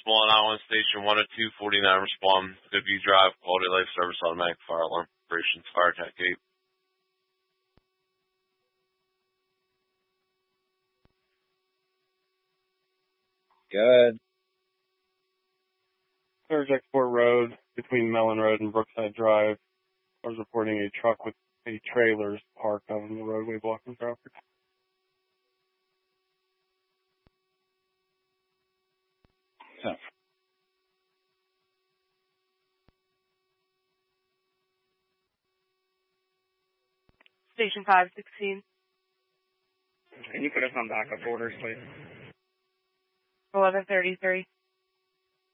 Mullen Island Station 10249, respond. Goodview Drive, Quality Life Service, automatic fire alarm operations, fire attack 8. Good. Surge Export Road between Mellon Road and Brookside Drive. I was reporting a truck with a trailers parked out on the roadway blocking traffic. Station 516. Can you put us on backup orders, please? 1133.